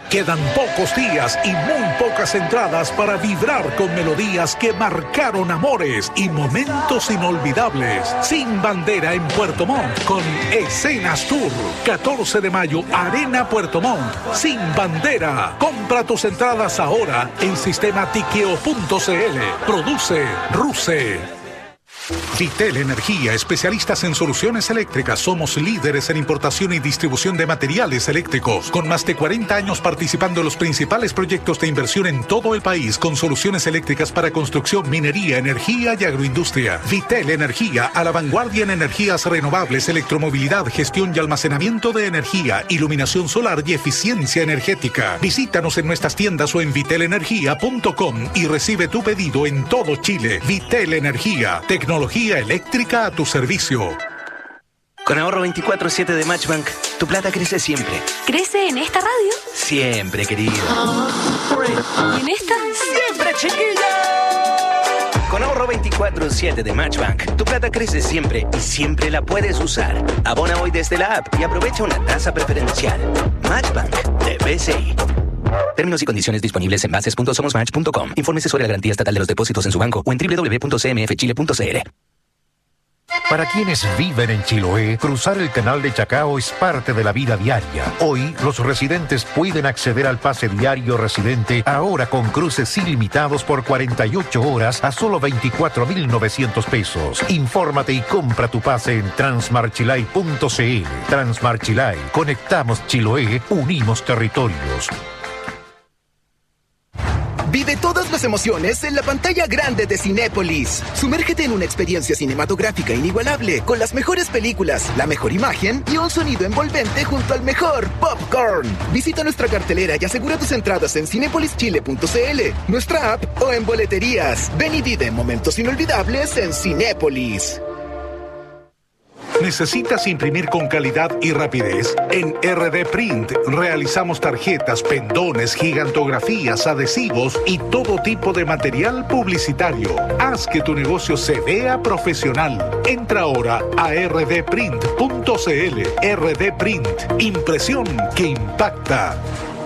Quedan pocos días y muy pocas entradas para vibrar con melodías que marcaron amores y momentos inolvidables. Sin Bandera en Puerto Montt con Escenas Tour. 14 de mayo, Arena Puerto Montt. Sin Bandera. Compra tus entradas ahora en sistematiqueo.cl. Produce RUSE. Vitel Energía, especialistas en soluciones eléctricas. Somos líderes en importación y distribución de materiales eléctricos, con más de 40 años participando en los principales proyectos de inversión en todo el país, con soluciones eléctricas para construcción, minería, energía y agroindustria. Vitel Energía, a la vanguardia en energías renovables, electromovilidad, gestión y almacenamiento de energía, iluminación solar y eficiencia energética. Visítanos en nuestras tiendas o en vitelenergia.com y recibe tu pedido en todo Chile. Vitel Energía, tecnología eléctrica a tu servicio. Con ahorro 24/7 de Matchbank, tu plata crece siempre. ¿Crece en esta radio? Siempre, querido. ¿Y en esta? ¡Siempre, chiquilla! Con ahorro 24/7 de Matchbank, tu plata crece siempre y siempre la puedes usar. Abona hoy desde la app y aprovecha una tasa preferencial. Matchbank de BCI. Términos y condiciones disponibles en bases.somosmatch.com. Infórmese sobre la garantía estatal de los depósitos en su banco o en www.cmfchile.cl. Para quienes viven en Chiloé, cruzar el canal de Chacao es parte de la vida diaria. Hoy, los residentes pueden acceder al pase diario residente, ahora con cruces ilimitados por 48 horas a solo 24.900 pesos. Infórmate y compra tu pase en transmarchilay.cl. Transmarchilay. Conectamos Chiloé, unimos territorios. Vive todas las emociones en la pantalla grande de Cinépolis. Sumérgete en una experiencia cinematográfica inigualable, con las mejores películas, la mejor imagen y un sonido envolvente junto al mejor popcorn. Visita nuestra cartelera y asegura tus entradas en cinepolischile.cl, nuestra app o en boleterías. Ven y vive momentos inolvidables en Cinépolis. ¿Necesitas imprimir con calidad y rapidez? En RD Print realizamos tarjetas, pendones, gigantografías, adhesivos y todo tipo de material publicitario. Haz que tu negocio se vea profesional. Entra ahora a rdprint.cl. RD Print. Impresión que impacta.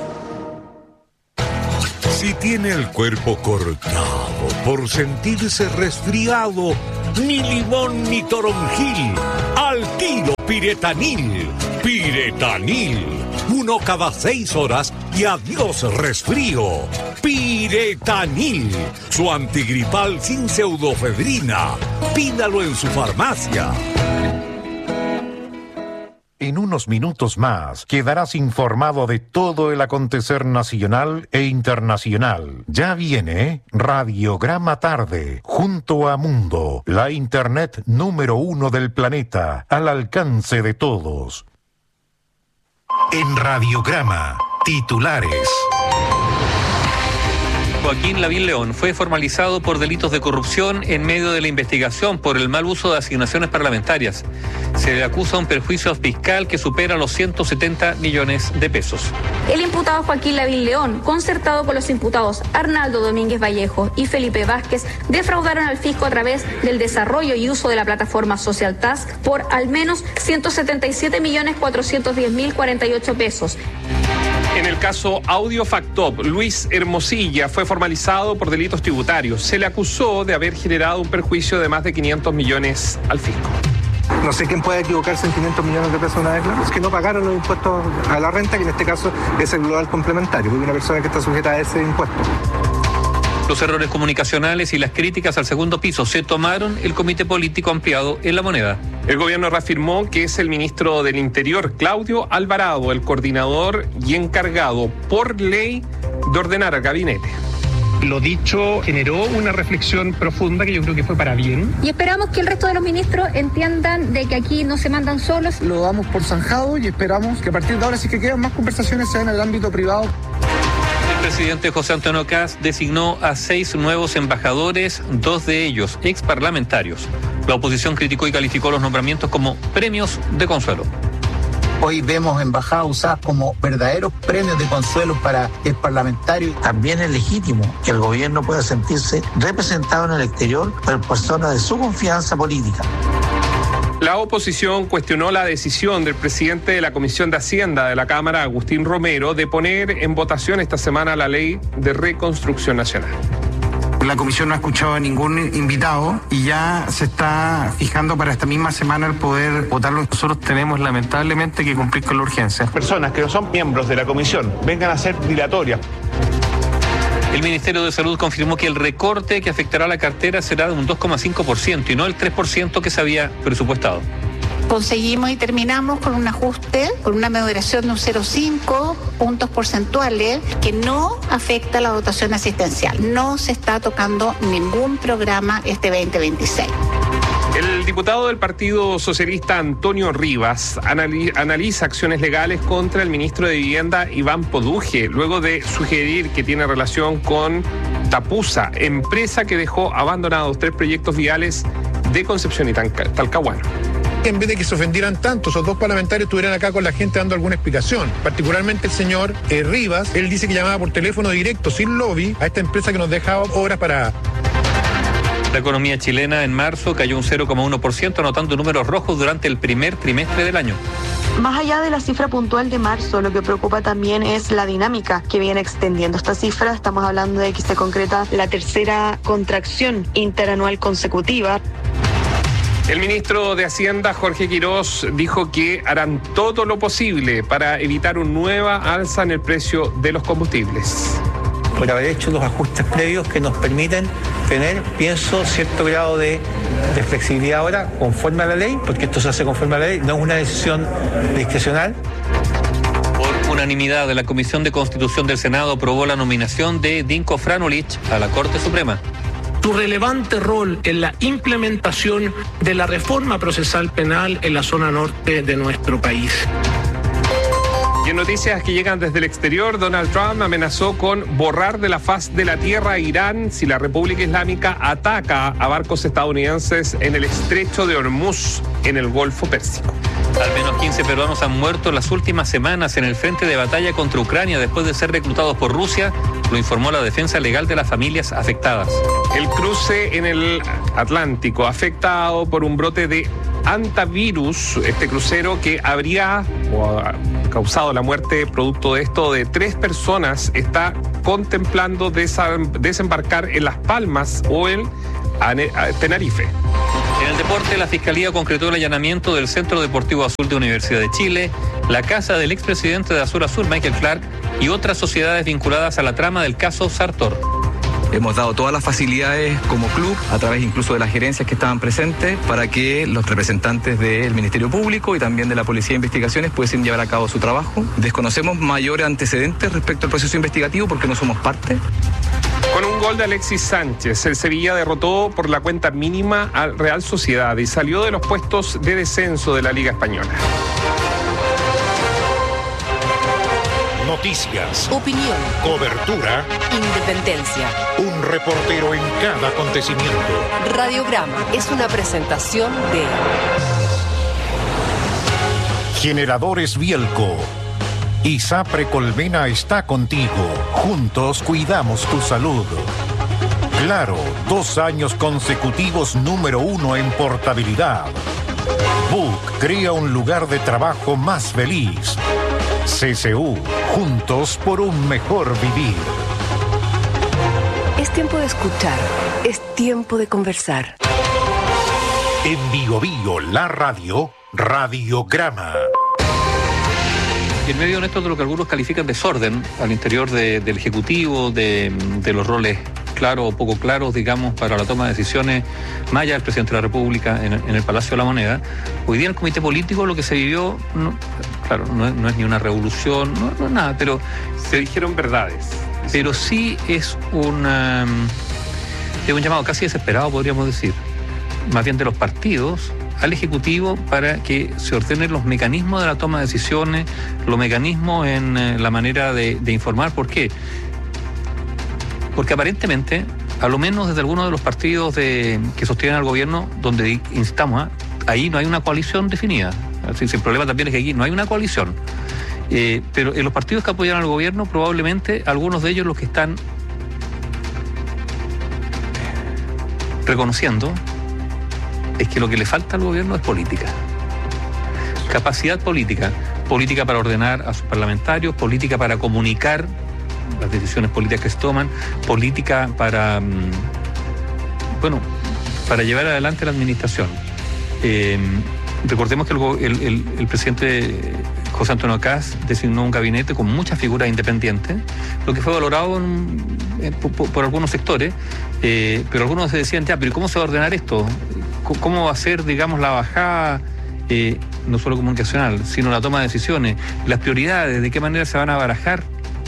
Si tiene el cuerpo cortado por sentirse resfriado, ni limón ni toronjil, al tiro Piretanil. Piretanil, 1 cada 6 horas y adiós resfrío. Piretanil, su antigripal sin pseudofedrina. Pídalo en su farmacia. En unos minutos más quedarás informado de todo el acontecer nacional e internacional. Ya viene Radiograma Tarde, junto a Mundo, la internet número 1 del planeta, al alcance de todos. En Radiograma, titulares. Joaquín Lavín León fue formalizado por delitos de corrupción en medio de la investigación por el mal uso de asignaciones parlamentarias. Se le acusa un perjuicio fiscal que supera los 170 millones de pesos. El imputado Joaquín Lavín León, concertado con los imputados Arnaldo Domínguez Vallejo y Felipe Vázquez, defraudaron al fisco a través del desarrollo y uso de la plataforma Social Task por al menos 177.410.048 pesos. En el caso Audio Factop, Luis Hermosilla fue formalizado por delitos tributarios. Se le acusó de haber generado un perjuicio de más de 500 millones al fisco. No sé quién puede equivocarse en 500 millones de pesos una vez, claro. Es que no pagaron los impuestos a la renta, que en este caso es el global complementario, porque una persona que está sujeta a ese impuesto. Los errores comunicacionales y las críticas al segundo piso se tomaron el comité político ampliado en La Moneda. El gobierno reafirmó que es el ministro del Interior, Claudio Alvarado, el coordinador y encargado por ley de ordenar al gabinete. Lo dicho generó una reflexión profunda que yo creo que fue para bien. Y esperamos que el resto de los ministros entiendan de que aquí no se mandan solos. Lo damos por zanjado y esperamos que a partir de ahora, si que quedan más conversaciones, sean en el ámbito privado. El presidente José Antonio Kast designó a 6 nuevos embajadores, 2 de ellos exparlamentarios. La oposición criticó y calificó los nombramientos como premios de consuelo. Hoy vemos embajadas usadas como verdaderos premios de consuelo para el parlamentario. También es legítimo que el gobierno pueda sentirse representado en el exterior por personas de su confianza política. La oposición cuestionó la decisión del presidente de la Comisión de Hacienda de la Cámara, Agustín Romero, de poner en votación esta semana la Ley de Reconstrucción Nacional. La comisión no ha escuchado a ningún invitado y ya se está fijando para esta misma semana el poder votarlo. Nosotros tenemos lamentablemente que cumplir con la urgencia. Personas que no son miembros de la comisión vengan a ser dilatorias. El Ministerio de Salud confirmó que el recorte que afectará a la cartera será de un 2,5% y no el 3% que se había presupuestado. Conseguimos y terminamos con un ajuste, con una moderación de un 0,5 puntos porcentuales que no afecta la dotación asistencial. No se está tocando ningún programa este 2026. El diputado del Partido Socialista, Antonio Rivas, analiza acciones legales contra el ministro de Vivienda, Iván Poduje, luego de sugerir que tiene relación con Tapusa, empresa que dejó abandonados 3 proyectos viales de Concepción y Talcahuano. En vez de que se ofendieran tanto, esos 2 parlamentarios estuvieran acá con la gente dando alguna explicación. Particularmente el señor Rivas, él dice que llamaba por teléfono directo, sin lobby, a esta empresa que nos dejaba obras para... La economía chilena en marzo cayó un 0,1%, anotando números rojos durante el primer trimestre del año. Más allá de la cifra puntual de marzo, lo que preocupa también es la dinámica que viene extendiendo esta cifra. Estamos hablando de que se concreta la tercera contracción interanual consecutiva. El ministro de Hacienda, Jorge Quirós, dijo que harán todo lo posible para evitar una nueva alza en el precio de los combustibles. Por haber hecho los ajustes previos que nos permiten tener, pienso, cierto grado de flexibilidad ahora conforme a la ley, porque esto se hace conforme a la ley, no es una decisión discrecional. Por unanimidad, la Comisión de Constitución del Senado aprobó la nominación de Dinko Franulich a la Corte Suprema. Su relevante rol en la implementación de la reforma procesal penal en la zona norte de nuestro país. Y en noticias que llegan desde el exterior, Donald Trump amenazó con borrar de la faz de la tierra a Irán si la República Islámica ataca a barcos estadounidenses en el estrecho de Hormuz, en el Golfo Pérsico. Al menos 15 peruanos han muerto en las últimas semanas en el frente de batalla contra Ucrania después de ser reclutados por Rusia, lo informó la defensa legal de las familias afectadas. El cruce en el Atlántico afectado por un brote de hantavirus, este crucero que habría causado la muerte producto de esto de 3 personas, está contemplando desembarcar en Las Palmas o en Tenerife. En el deporte, la Fiscalía concretó el allanamiento del Centro Deportivo Azul de Universidad de Chile, la casa del expresidente de Azul Azul, Michael Clark, y otras sociedades vinculadas a la trama del caso Sartor. Hemos dado todas las facilidades como club, a través incluso de las gerencias que estaban presentes, para que los representantes del Ministerio Público y también de la Policía de Investigaciones pudiesen llevar a cabo su trabajo. Desconocemos mayores antecedentes respecto al proceso investigativo porque no somos parte. Con un gol de Alexis Sánchez, el Sevilla derrotó por la cuenta mínima al Real Sociedad y salió de los puestos de descenso de la Liga Española. Noticias, opinión, cobertura, independencia. Un reportero en cada acontecimiento. Radiograma es una presentación de Generadores Bielco. ISAPRE Colmena está contigo. Juntos cuidamos tu salud. Claro, 2 años consecutivos número 1 en portabilidad. Book crea un lugar de trabajo más feliz. CCU, juntos por un mejor vivir. Es tiempo de escuchar, es tiempo de conversar. En Bio Bio, la radio, Radiograma. Y en medio de esto de lo que algunos califican desorden al interior del Ejecutivo, de los roles claros o poco claros, digamos, para la toma de decisiones, más allá del presidente de la República en el Palacio de la Moneda, hoy día en el Comité Político lo que se vivió, no es ni una revolución, no es nada, pero se dijeron verdades. Pero sí es un llamado casi desesperado, podríamos decir, más bien de los partidos al Ejecutivo para que se ordenen los mecanismos de la toma de decisiones, los mecanismos en la manera de informar. ¿Por qué? Porque aparentemente, a lo menos desde algunos de los partidos que sostienen al gobierno, donde instamos, ahí no hay una coalición definida. Así, el problema también es que aquí no hay una coalición. Pero en los partidos que apoyan al gobierno, probablemente algunos de ellos los que están es que lo que le falta al gobierno es política. Capacidad política. Política para ordenar a sus parlamentarios, política para comunicar las decisiones políticas que se toman, política para, para llevar adelante la administración. Recordemos que el presidente José Antonio Kast designó un gabinete con muchas figuras independientes, lo que fue valorado por algunos sectores, pero algunos se decían, pero ¿cómo se va a ordenar esto? ¿Cómo va a ser, digamos, la bajada, no solo comunicacional, sino la toma de decisiones, las prioridades, de qué manera se van a barajar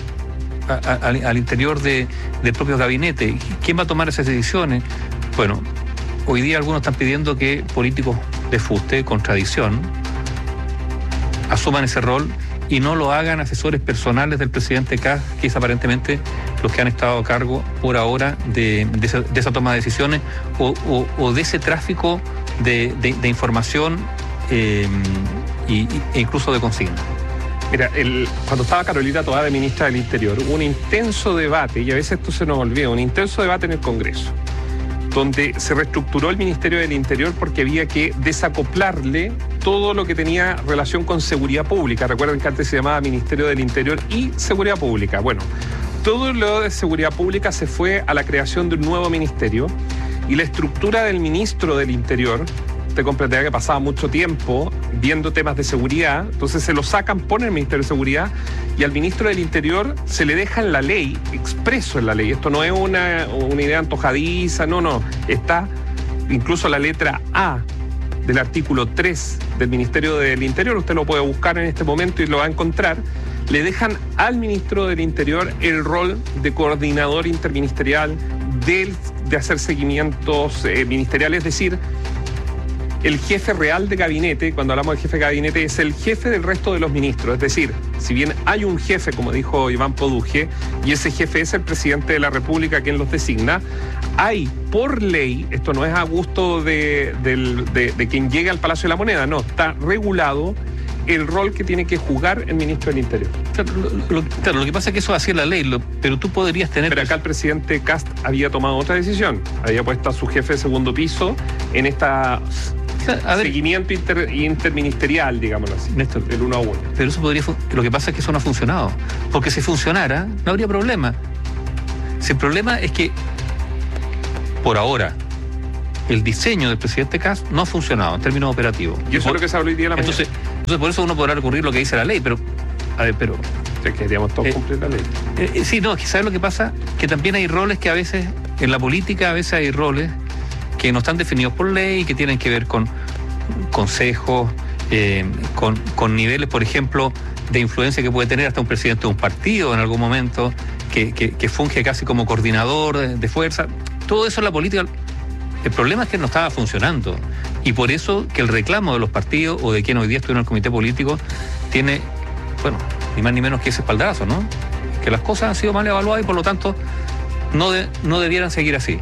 al interior del propio gabinete? ¿Quién va a tomar esas decisiones? Bueno, hoy día algunos están pidiendo que políticos de fuste, con tradición, asuman ese rol y no lo hagan asesores personales del presidente Kast, que es aparentemente los que han estado a cargo por ahora de esa toma de decisiones o de ese tráfico de información e incluso de consigna. Mira, cuando estaba Carolina Toá de ministra del Interior, hubo un intenso debate, y a veces esto se nos olvida, un intenso debate en el Congreso, donde se reestructuró el Ministerio del Interior porque había que desacoplarle todo lo que tenía relación con seguridad pública. Recuerden que antes se llamaba Ministerio del Interior y Seguridad Pública. Bueno, todo lo de seguridad pública se fue a la creación de un nuevo ministerio, y la estructura del ministro del Interior, te comprenderá que pasaba mucho tiempo viendo temas de seguridad, entonces se lo sacan, ponen el Ministerio de Seguridad, y al ministro del Interior se le deja en la ley, expreso en la ley. Esto no es una idea antojadiza, no, está incluso la letra A del artículo 3 del Ministerio del Interior, usted lo puede buscar en este momento y lo va a encontrar. Le dejan al ministro del Interior el rol de coordinador interministerial, de hacer seguimientos ministeriales, es decir, el jefe real de gabinete, cuando hablamos del jefe de gabinete, es el jefe del resto de los ministros. Es decir, si bien hay un jefe, como dijo Iván Poduje, y ese jefe es el presidente de la República quien los designa, hay por ley, esto no es a gusto de quien llegue al Palacio de la Moneda, no, está regulado el rol que tiene que jugar el ministro del Interior. Claro, lo que pasa es que eso hacía la ley, pero tú podrías tener... Pero acá el presidente Kast había tomado otra decisión, había puesto a su jefe de segundo piso en esta... seguimiento interministerial, digámoslo así, Néstor, el 1 a 1. Pero eso podría... Lo que pasa es que eso no ha funcionado. Porque si funcionara, no habría problema. Si el problema es que, por ahora, el diseño del presidente Kast no ha funcionado en términos operativos. Y eso es lo que se habló hoy día de la mañana. Entonces, por eso uno podrá recurrir lo que dice la ley, pero... A ver, pero... que queríamos todos cumplir la ley. Sí, no, ¿sabes lo que pasa? Que también hay roles que a veces, en la política, a veces hay roles que no están definidos por ley, que tienen que ver con consejos, con niveles, por ejemplo, de influencia que puede tener hasta un presidente de un partido en algún momento, que funge casi como coordinador de fuerza. Todo eso en la política. El problema es que no estaba funcionando, y por eso que el reclamo de los partidos o de quien hoy día estuvo en el comité político tiene, bueno, ni más ni menos que ese espaldarazo, ¿no? Que las cosas han sido mal evaluadas y por lo tanto no debieran seguir así.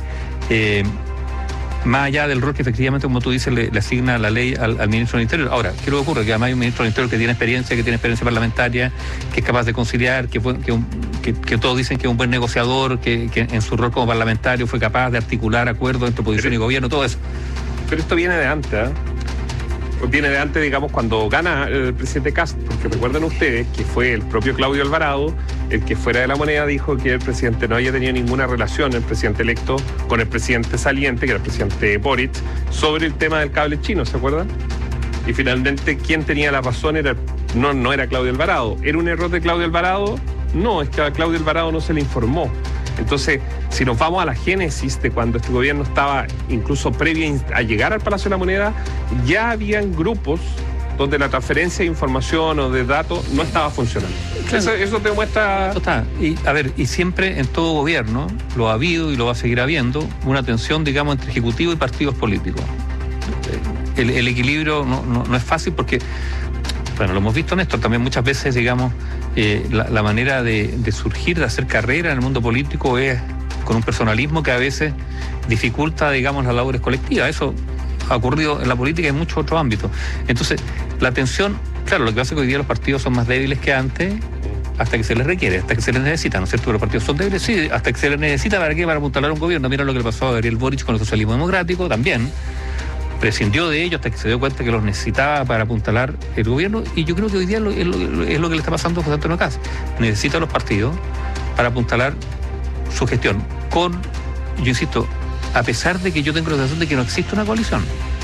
Más allá del rol que efectivamente, como tú dices, le asigna la ley al ministro del Interior. Ahora, ¿qué es lo que ocurre? Que además hay un ministro del Interior que tiene experiencia parlamentaria, que es capaz de conciliar, que todos dicen que es un buen negociador, que en su rol como parlamentario fue capaz de articular acuerdos entre oposición y gobierno, todo eso. Pero esto viene de antes, ¿eh? Viene de antes, digamos, cuando gana el presidente Kast, porque recuerden ustedes que fue el propio Claudio Alvarado el que fuera de la moneda dijo que el presidente no había tenido ninguna relación, el presidente electo, con el presidente saliente, que era el presidente Boric, sobre el tema del cable chino, ¿se acuerdan? Y finalmente quien tenía la razón no era Claudio Alvarado. ¿Era un error de Claudio Alvarado? No, es que a Claudio Alvarado no se le informó. Entonces, si nos vamos a la génesis de cuando este gobierno estaba incluso previo a llegar al Palacio de la Moneda, ya habían grupos donde la transferencia de información o de datos no estaba funcionando. Claro. Eso te muestra... Eso está. Y siempre en todo gobierno lo ha habido y lo va a seguir habiendo una tensión, digamos, entre ejecutivo y partidos políticos. El equilibrio no es fácil porque, bueno, lo hemos visto, Néstor, también muchas veces, digamos, la manera de surgir, de hacer carrera en el mundo político es con un personalismo que a veces dificulta, digamos, las labores colectivas. Eso ha ocurrido en la política y en muchos otros ámbitos. Entonces, la tensión, claro, lo que pasa es que hoy día los partidos son más débiles que antes, hasta que se les requiere, hasta que se les necesita, ¿no es cierto? Los partidos son débiles, sí, hasta que se les necesita. ¿Para qué? Para apuntalar un gobierno. Mira lo que le pasó a Gabriel Boric con el socialismo democrático, también. prescindió de ellos hasta que se dio cuenta que los necesitaba para apuntalar el gobierno, y yo creo que hoy día es lo que le está pasando a José Antonio Kast. Necesita a los partidos para apuntalar su gestión, yo insisto, a pesar de que yo tengo la sensación de que no existe una coalición.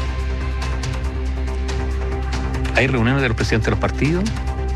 Hay reuniones de los presidentes de los partidos.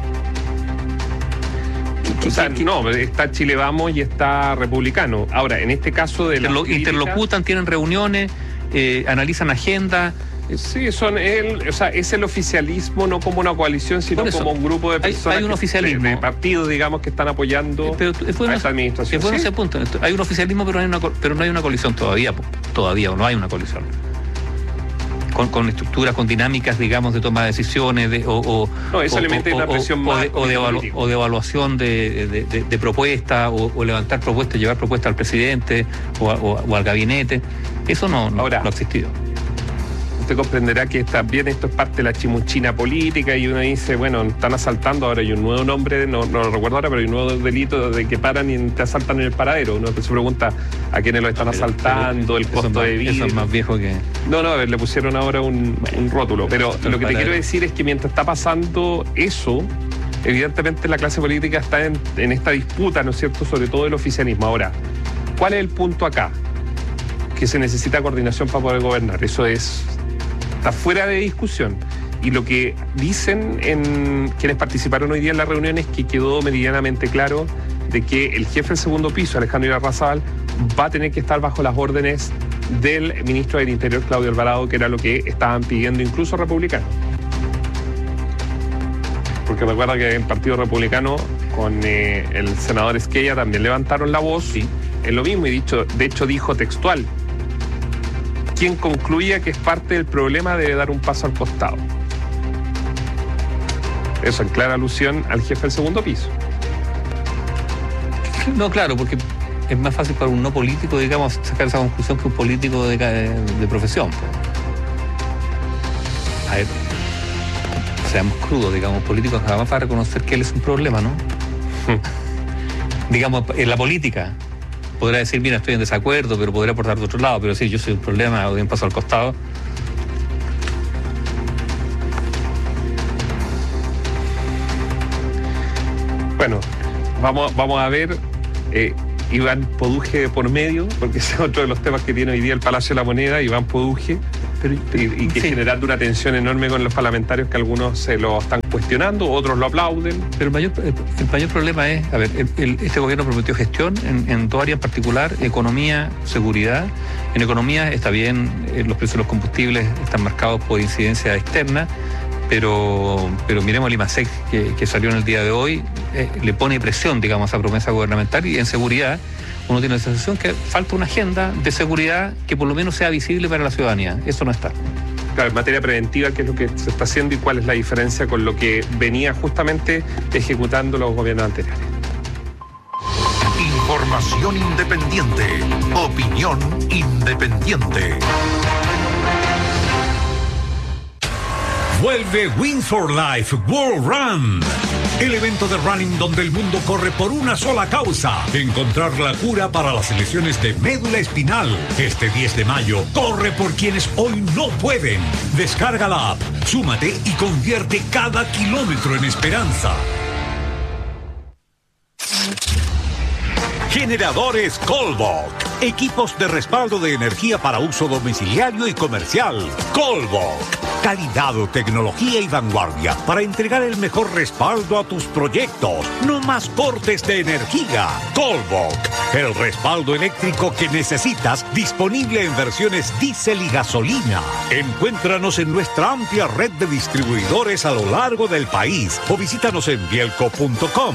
O sea, no, está Chile Vamos y está Republicano. Ahora, en este caso de interlocutan, tienen reuniones, analizan agendas. Sí, es el oficialismo, no como una coalición, sino como un grupo de personas, hay un oficialismo de partidos, digamos, que están apoyando a esta administración. Es bueno ese punto. Hay un oficialismo, pero no hay una coalición todavía, o no hay una coalición. Con estructuras, con dinámicas, digamos, de toma de decisiones, o de evaluación de propuestas, o levantar propuestas, llevar propuestas al presidente o al gabinete. Eso no ha existido. Usted comprenderá que también esto es parte de la chimuchina política, y uno dice, bueno, están asaltando, ahora hay un nuevo nombre, no lo recuerdo ahora, pero hay un nuevo delito de que paran y te asaltan en el paradero. Uno se pregunta a quiénes lo están asaltando, el costo de vida. Eso es más viejo que... No, le pusieron ahora un rótulo, pero lo que te quiero decir es que mientras está pasando eso, evidentemente la clase política está en esta disputa, ¿no es cierto?, sobre todo el oficialismo. Ahora, ¿cuál es el punto acá? Que se necesita coordinación para poder gobernar. Eso está fuera de discusión. Y lo que dicen quienes participaron hoy día en la reunión es que quedó meridianamente claro de que el jefe del segundo piso, Alejandro Irarrázaval, va a tener que estar bajo las órdenes del ministro del Interior, Claudio Alvarado, que era lo que estaban pidiendo incluso republicanos. Porque recuerda que el Partido Republicano con el senador Esquella también levantaron la voz en lo mismo, y de hecho dijo textual: quien concluya que es parte del problema debe dar un paso al costado. Eso en clara alusión al jefe del segundo piso. No, claro, porque es más fácil para un no político, digamos, sacar esa conclusión que un político de profesión. A ver, seamos crudos, digamos, políticos jamás para reconocer que él es un problema, ¿no? Digamos, en la política podrá decir, mira, estoy en desacuerdo, pero podrá aportar de otro lado, pero sí, yo soy un problema, doy un paso al costado. Bueno, vamos a ver, Iván Poduje por medio, porque ese es otro de los temas que tiene hoy día el Palacio de la Moneda, Iván Poduje, y que generando una tensión enorme con los parlamentarios, que algunos se lo están cuestionando, otros lo aplauden. Pero el mayor problema es, a ver, este gobierno prometió gestión en dos áreas en particular: economía, seguridad. En economía está bien, los precios de los combustibles están marcados por incidencia externa, pero miremos el IMASEC que salió en el día de hoy, le pone presión, digamos, a esa promesa gubernamental. Y en seguridad uno tiene la sensación que falta una agenda de seguridad que por lo menos sea visible para la ciudadanía. Eso no está. Claro, en materia preventiva, ¿qué es lo que se está haciendo y cuál es la diferencia con lo que venía justamente ejecutando los gobiernos anteriores? Información independiente. Opinión independiente. Vuelve Windsor Life World Run, el evento de running donde el mundo corre por una sola causa: encontrar la cura para las lesiones de médula espinal. Este 10 de mayo, corre por quienes hoy no pueden. Descarga la app, súmate y convierte cada kilómetro en esperanza. Generadores Colbach, equipos de respaldo de energía para uso domiciliario y comercial. Colbach, calidad, tecnología y vanguardia para entregar el mejor respaldo a tus proyectos. No más cortes de energía. Colbach, el respaldo eléctrico que necesitas, disponible en versiones diésel y gasolina. Encuéntranos en nuestra amplia red de distribuidores a lo largo del país o visítanos en bielco.com.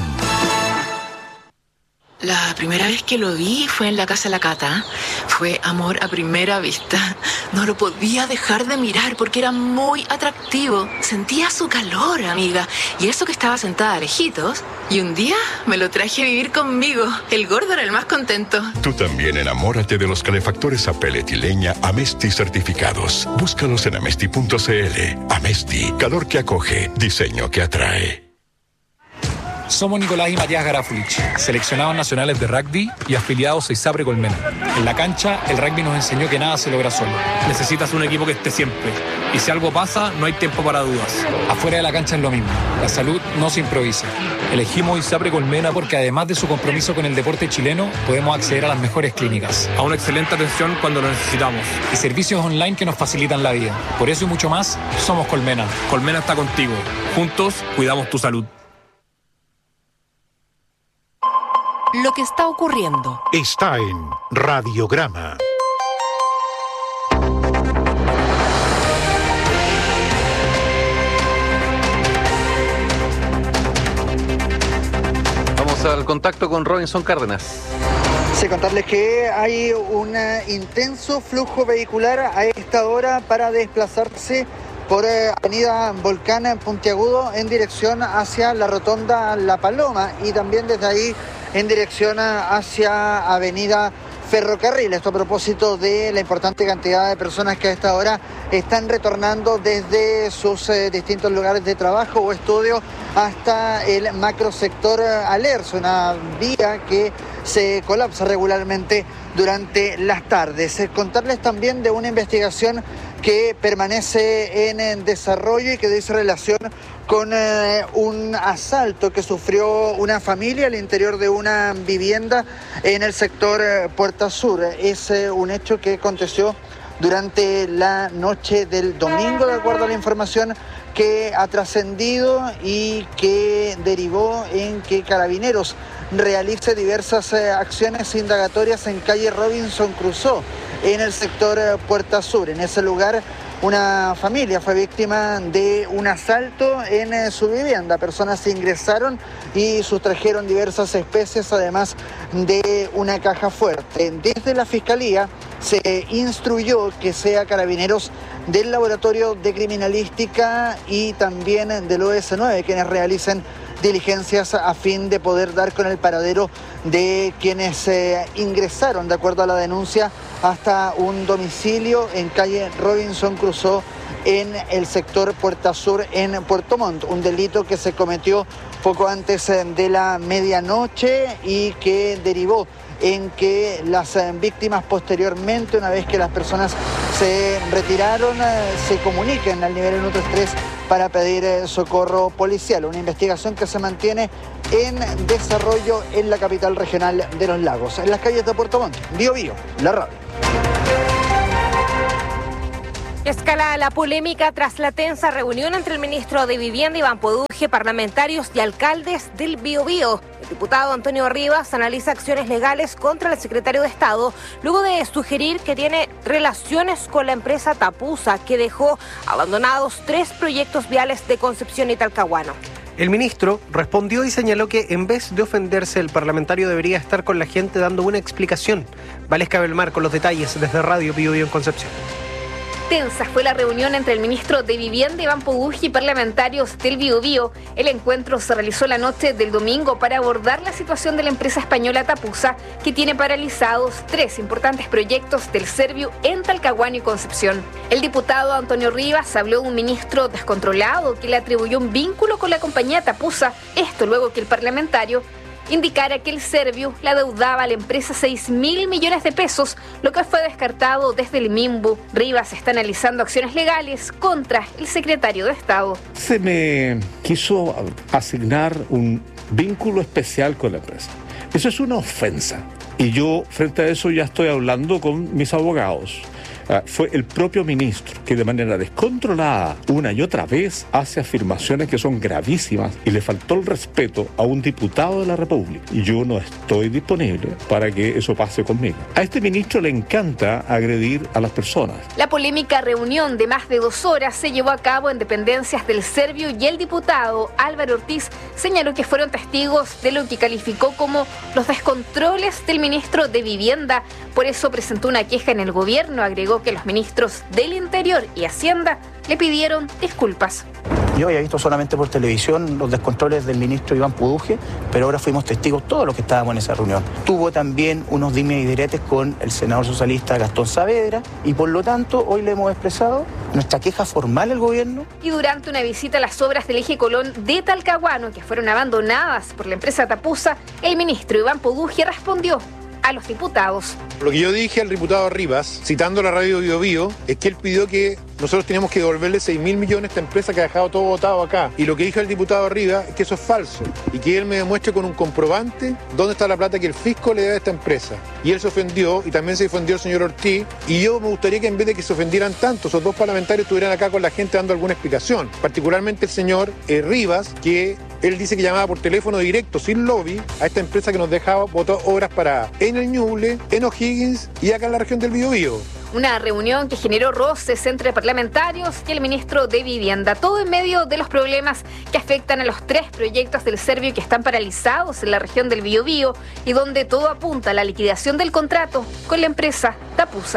La primera vez que lo vi fue en la casa de la Cata. Fue amor a primera vista. No lo podía dejar de mirar porque era muy atractivo. Sentía su calor, amiga. Y eso que estaba sentada lejitos. Y un día me lo traje a vivir conmigo. El gordo era el más contento. Tú también enamórate de los calefactores a pellet y leña Amesti certificados. Búscalos en amesti.cl. Amesti, calor que acoge, diseño que atrae. Somos Nicolás y Matías Garafulich, seleccionados nacionales de rugby y afiliados a ISAPRE Colmena. En la cancha, el rugby nos enseñó que nada se logra solo. Necesitas un equipo que esté siempre. Y si algo pasa, no hay tiempo para dudas. Afuera de la cancha es lo mismo. La salud no se improvisa. Elegimos ISAPRE Colmena porque además de su compromiso con el deporte chileno, podemos acceder a las mejores clínicas, a una excelente atención cuando lo necesitamos y servicios online que nos facilitan la vida. Por eso y mucho más, somos Colmena. Colmena está contigo. Juntos, cuidamos tu salud. Lo que está ocurriendo está en Radiograma. Vamos al contacto con Robinson Cárdenas. Sí, contarles que hay un intenso flujo vehicular a esta hora para desplazarse por Avenida Volcán en Puntiagudo en dirección hacia la Rotonda La Paloma y también desde ahí en dirección hacia Avenida Ferrocarril. Esto a propósito de la importante cantidad de personas que a esta hora están retornando desde sus distintos lugares de trabajo o estudio hasta el macrosector Alerce, una vía que se colapsa regularmente durante las tardes. Contarles también de una investigación que permanece en desarrollo y que dice relación con un asalto que sufrió una familia al interior de una vivienda en el sector Puerta Sur. Es un hecho que aconteció durante la noche del domingo, de acuerdo a la información que ha trascendido y que derivó en que Carabineros realice diversas acciones indagatorias en calle Robinson Crusoe, en el sector Puerta Sur. En ese lugar, una familia fue víctima de un asalto en su vivienda. Personas ingresaron y sustrajeron diversas especies, además de una caja fuerte. Desde la Fiscalía se instruyó que sea Carabineros del Laboratorio de Criminalística y también del OS9 quienes realicen diligencias a fin de poder dar con el paradero de quienes ingresaron, de acuerdo a la denuncia, hasta un domicilio en calle Robinson Crusoe en el sector Puerta Sur en Puerto Montt. Un delito que se cometió poco antes de la medianoche y que derivó en que las víctimas posteriormente, una vez que las personas se retiraron, se comuniquen al nivel 133 para pedir socorro policial. Una investigación que se mantiene en desarrollo en la capital regional de Los Lagos, en las calles de Puerto Montt. Bío Bío, la radio. Escala la polémica tras la tensa reunión entre el ministro de Vivienda, Iván Poduje, parlamentarios y alcaldes del Biobío. El diputado Antonio Rivas analiza acciones legales contra el secretario de Estado, luego de sugerir que tiene relaciones con la empresa Tapusa, que dejó abandonados 3 proyectos viales de Concepción y Talcahuano. El ministro respondió y señaló que en vez de ofenderse, el parlamentario debería estar con la gente dando una explicación. Valesca Belmar con los detalles desde Radio Biobío en Concepción. Tensa fue la reunión entre el ministro de Vivienda, Iván Poduje, y parlamentarios del Biobío. El encuentro se realizó la noche del domingo para abordar la situación de la empresa española Tapusa, que tiene paralizados 3 importantes proyectos del Serviu en Talcahuano y Concepción. El diputado Antonio Rivas habló de un ministro descontrolado que le atribuyó un vínculo con la compañía Tapusa, esto luego que el parlamentario indicara que el Serviu le adeudaba a la empresa 6.000 millones de pesos, lo que fue descartado desde el MIMBU. Rivas está analizando acciones legales contra el secretario de Estado. Se me quiso asignar un vínculo especial con la empresa. Eso es una ofensa. Y yo, frente a eso, ya estoy hablando con mis abogados. Fue el propio ministro que de manera descontrolada una y otra vez hace afirmaciones que son gravísimas y le faltó el respeto a un diputado de la República. Y yo no estoy disponible para que eso pase conmigo. A este ministro le encanta agredir a las personas. La polémica reunión de más de 2 horas se llevó a cabo en dependencias del Serviu y el diputado Álvaro Ortiz señaló que fueron testigos de lo que calificó como los descontroles del ministro de Vivienda. Por eso presentó una queja en el gobierno. Agregó que los ministros del Interior y Hacienda le pidieron disculpas. Yo había visto solamente por televisión los descontroles del ministro Iván Poduje, pero ahora fuimos testigos todos los que estábamos en esa reunión. Tuvo también unos dimes y diretes con el senador socialista Gastón Saavedra y por lo tanto hoy le hemos expresado nuestra queja formal al gobierno. Y durante una visita a las obras del eje Colón de Talcahuano, que fueron abandonadas por la empresa Tapusa, el ministro Iván Poduje respondió a los diputados. Lo que yo dije al diputado Rivas, citando la radio Bio Bio, es que él pidió que nosotros teníamos que devolverle 6.000 millones a esta empresa que ha dejado todo votado acá. Y lo que dijo el diputado Rivas es que eso es falso y que él me demuestre con un comprobante dónde está la plata que el fisco le debe a esta empresa. Y él se ofendió y también se ofendió el señor Ortiz. Y yo me gustaría que en vez de que se ofendieran tanto, esos dos parlamentarios estuvieran acá con la gente dando alguna explicación. Particularmente el señor Rivas, que él dice que llamaba por teléfono directo, sin lobby, a esta empresa que nos dejaba botar obras para en el Ñuble, en O'Higgins y acá en la región del Biobío. Una reunión que generó roces entre parlamentarios y el ministro de Vivienda. Todo en medio de los problemas que afectan a los 3 proyectos del Servio que están paralizados en la región del Biobío y donde todo apunta a la liquidación del contrato con la empresa Tapusa.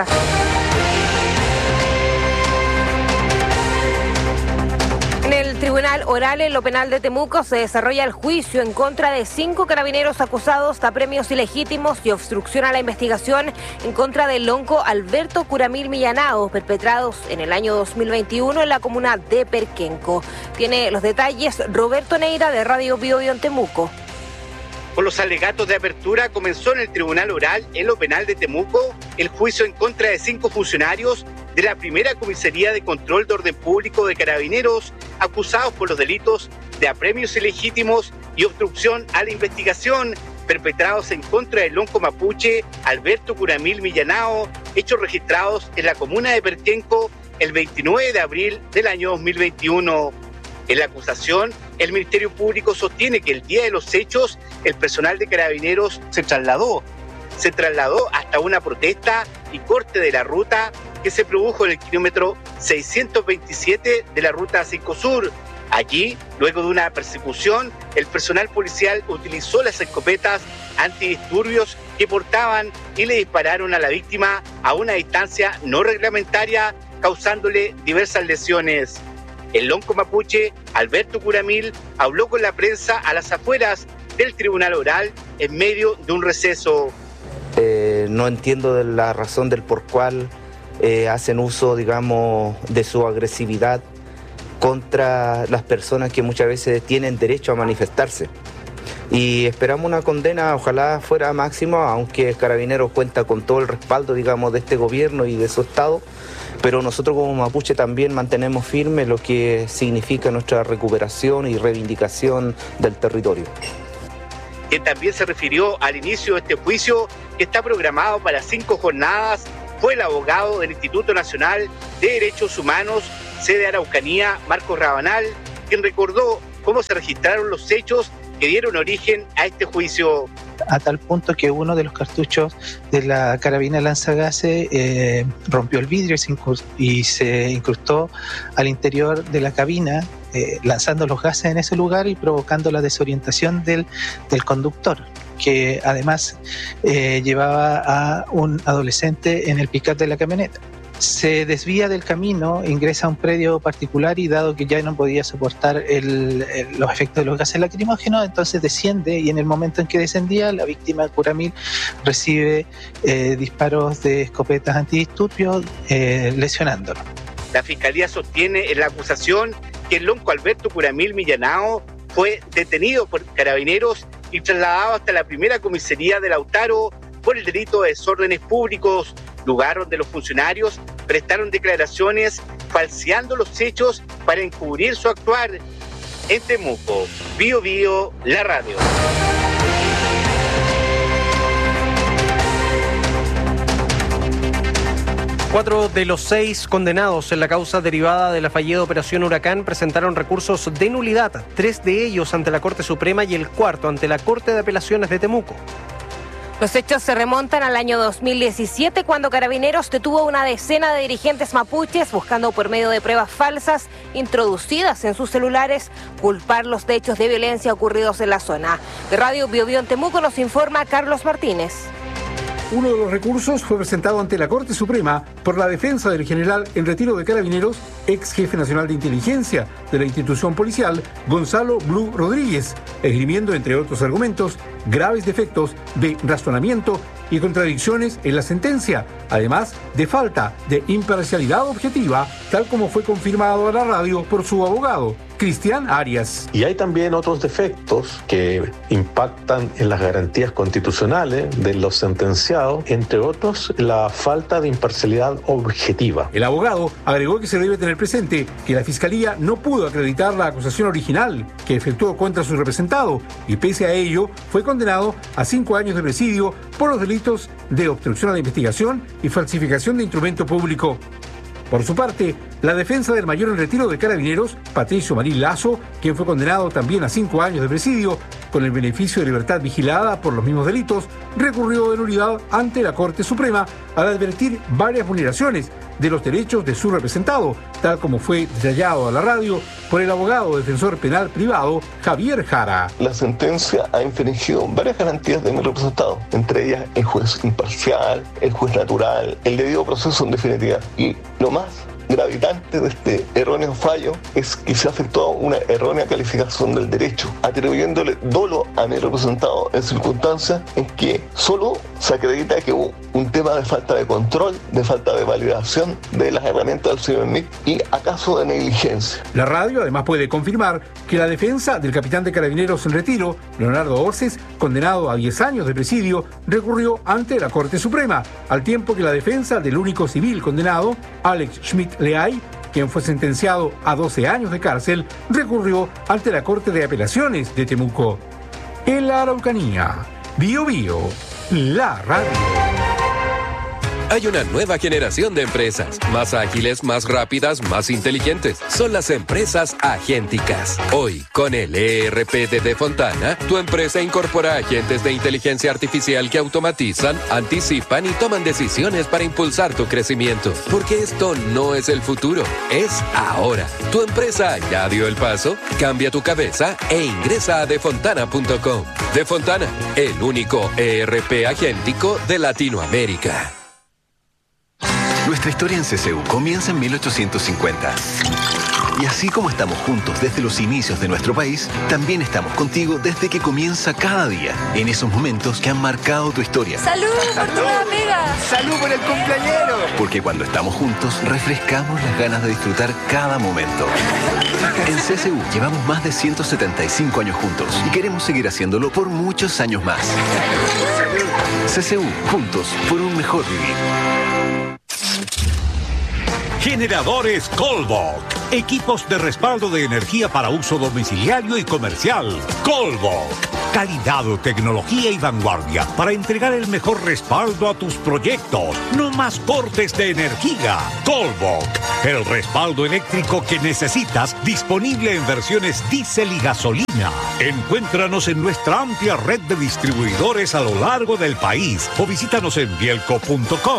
En el Tribunal Oral en lo Penal de Temuco se desarrolla el juicio en contra de 5 carabineros acusados de apremios ilegítimos y obstrucción a la investigación en contra del lonco Alberto Curamil Millanao, perpetrados en el año 2021 en la comuna de Perquenco. Tiene los detalles Roberto Neira de Radio Bio Bio en Temuco. Por los alegatos de apertura comenzó en el Tribunal Oral en lo Penal de Temuco el juicio en contra de 5 funcionarios de la primera Comisaría de Control de Orden Público de Carabineros acusados por los delitos de apremios ilegítimos y obstrucción a la investigación perpetrados en contra del lonco mapuche Alberto Curamil Millanao, hechos registrados en la comuna de Perquenco el 29 de abril del año 2021. En la acusación, el Ministerio Público sostiene que el día de los hechos, el personal de Carabineros se trasladó hasta una protesta y corte de la ruta que se produjo en el kilómetro 627 de la ruta 5 Sur. Allí, luego de una persecución, el personal policial utilizó las escopetas antidisturbios que portaban y le dispararon a la víctima a una distancia no reglamentaria, causándole diversas lesiones. El lonco mapuche Alberto Curamil habló con la prensa a las afueras del Tribunal Oral en medio de un receso. No entiendo de la razón del por cual hacen uso, digamos, de su agresividad contra las personas que muchas veces tienen derecho a manifestarse. Y esperamos una condena, ojalá fuera máxima, aunque Carabineros cuenta con todo el respaldo, digamos, de este gobierno y de su Estado, pero nosotros como mapuche también mantenemos firme lo que significa nuestra recuperación y reivindicación del territorio. Quien también se refirió al inicio de este juicio, que está programado para 5 jornadas, fue el abogado del Instituto Nacional de Derechos Humanos, sede Araucanía, Marcos Rabanal, quien recordó cómo se registraron los hechos que dieron origen a este juicio. A tal punto que uno de los cartuchos de la carabina lanzagases rompió el vidrio y se incrustó al interior de la cabina, lanzando los gases en ese lugar y provocando la desorientación del conductor, que además llevaba a un adolescente en el pick-up de la camioneta. Se desvía del camino, ingresa a un predio particular y dado que ya no podía soportar los efectos de los gases lacrimógenos, entonces desciende y en el momento en que descendía, la víctima Curamil recibe disparos de escopetas antidisturbios lesionándolo. La Fiscalía sostiene en la acusación que el lonco Alberto Curamil Millanao fue detenido por Carabineros y trasladado hasta la primera comisaría de Lautaro por el delito de desórdenes públicos, lugar donde los funcionarios prestaron declaraciones falseando los hechos para encubrir su actuar. En Temuco, Bio Bio, la radio. Cuatro de los 6 condenados en la causa derivada de la fallida Operación Huracán presentaron recursos de nulidad, 3 de ellos ante la Corte Suprema y el 4º ante la Corte de Apelaciones de Temuco. Los hechos se remontan al año 2017, cuando Carabineros detuvo a una decena de dirigentes mapuches buscando por medio de pruebas falsas introducidas en sus celulares culparlos de hechos de violencia ocurridos en la zona. De Radio Bio Bio en Temuco nos informa Carlos Martínez. Uno de los recursos fue presentado ante la Corte Suprema por la defensa del general en retiro de Carabineros, ex jefe nacional de inteligencia de la institución policial, Gonzalo Blue Rodríguez, esgrimiendo, entre otros argumentos, graves defectos de razonamiento y contradicciones en la sentencia, además de falta de imparcialidad objetiva, tal como fue confirmado a la radio por su abogado, Cristian Arias. Y hay también otros defectos que impactan en las garantías constitucionales de los sentenciados, entre otros la falta de imparcialidad objetiva. El abogado agregó que se debe tener presente que la Fiscalía no pudo acreditar la acusación original que efectuó contra su representado y pese a ello fue condenado a 5 años de presidio por los delitos de obstrucción a la investigación y falsificación de instrumento público. Por su parte, la defensa del mayor en retiro de Carabineros, Patricio Marín Lazo, quien fue condenado también a 5 años de presidio, con el beneficio de libertad vigilada por los mismos delitos, recurrió de nulidad ante la Corte Suprema al advertir varias vulneraciones de los derechos de su representado, tal como fue detallado a la radio por el abogado defensor penal privado Javier Jara. La sentencia ha infringido varias garantías de mi representado, entre ellas el juez imparcial, el juez natural, el debido proceso en definitiva. Y lo más gravitante de este erróneo fallo es que se ha efectuado una errónea calificación del derecho, atribuyéndole dolo a mi representado en circunstancias en que solo se acredita que hubo un tema de falta de control, de falta de validación de las herramientas del señor MIC y acaso de negligencia. La radio además puede confirmar que la defensa del capitán de Carabineros en retiro, Leonardo Orces, condenado a 10 años de presidio, recurrió ante la Corte Suprema, al tiempo que la defensa del único civil condenado, Alex Schmidt-Leay, quien fue sentenciado a 12 años de cárcel, recurrió ante la Corte de Apelaciones de Temuco. En la Araucanía, Bío Bío, la radio. Hay una nueva generación de empresas, más ágiles, más rápidas, más inteligentes. Son las empresas agénticas. Hoy, con el ERP de Defontana, tu empresa incorpora agentes de inteligencia artificial que automatizan, anticipan y toman decisiones para impulsar tu crecimiento. Porque esto no es el futuro, es ahora. ¿Tu empresa ya dio el paso? Cambia tu cabeza e ingresa a defontana.com. Defontana, el único ERP agéntico de Latinoamérica. Nuestra historia en CCU comienza en 1850. Y así como estamos juntos desde los inicios de nuestro país, también estamos contigo desde que comienza cada día, en esos momentos que han marcado tu historia. ¡Salud por tu nueva pega! ¡Salud por el cumpleañero! Porque cuando estamos juntos, refrescamos las ganas de disfrutar cada momento. En CCU llevamos más de 175 años juntos y queremos seguir haciéndolo por muchos años más. CCU, juntos por un mejor vivir. Generadores Colbach. Equipos de respaldo de energía para uso domiciliario y comercial. Colbach. Calidad, tecnología y vanguardia para entregar el mejor respaldo a tus proyectos. No más cortes de energía. Colbach. El respaldo eléctrico que necesitas, disponible en versiones diésel y gasolina. Encuéntranos en nuestra amplia red de distribuidores a lo largo del país o visítanos en bielco.com.